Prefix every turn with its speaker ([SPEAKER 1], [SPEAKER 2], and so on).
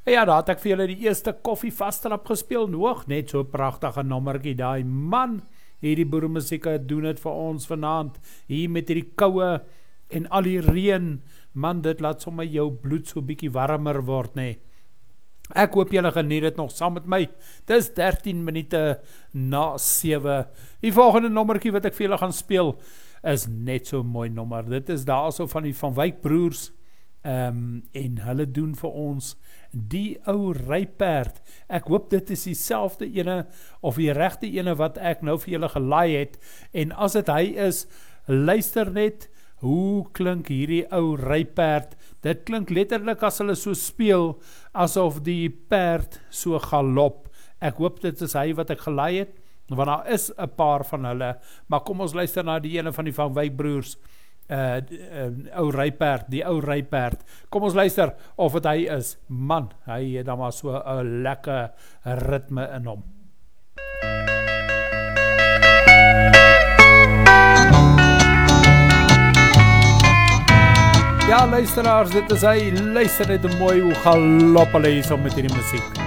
[SPEAKER 1] Ja, daar het ek vir julle die eerste koffie vastrap gespeel, nog net so pragtige nommertjie daai man, hierdie boeremusiek doen het vir ons vanaand, hier met hierdie koue en al die reën, man, dit laat sommer jou bloed so bietjie warmer word, nee. Ek hoop julle geniet dit nog saam met my. Dis 13 minute na 7. Die volgende nommertjie wat ek vir julle gaan speel, is net so mooi nommer. Dit is daar so van die Van Wyk broers, en hulle doen vir ons die ou ryperd. Ek hoop dit is die selfde ene, of die regte ene wat ek nou vir julle gelaai het, en as dit hy is, luister net, hoe klink hierdie ou ryperd? Dit klink letterlik as hulle so speel, asof die perd so galop. Ek hoop dit is hy wat ek gelaai het, want daar is 'n paar van hulle, maar kom ons luister na die ene van die Van Wyk broers, ou ryperd, die ou ryperd. Kom ons luister of het hy is. Man, hy het dan maar so 'n lekker ritme in hom. Ja, luisteraars, dit is hy. Luister net hoe mooi hoe galop hulle hier so met hierdie musiek.